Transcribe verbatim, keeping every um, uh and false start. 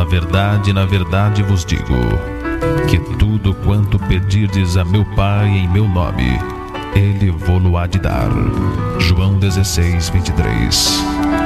verdade, na verdade vos digo, que tudo quanto pedirdes a meu Pai em meu nome, Ele vô-lo há de dar. João dezesseis, vinte e três.